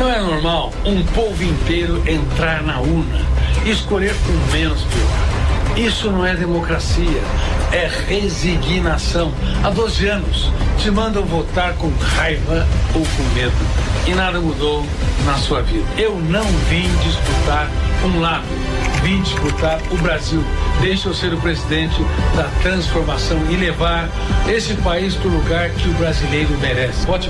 Não é normal um povo inteiro entrar na urna e escolher com menos pior. Isso não é democracia, é resignação. Há 12 anos te mandam votar com raiva ou com medo e nada mudou na sua vida. Eu não vim disputar um lado, vim disputar o Brasil. Deixa eu ser o presidente da transformação e levar esse país para o lugar que o brasileiro merece. Vote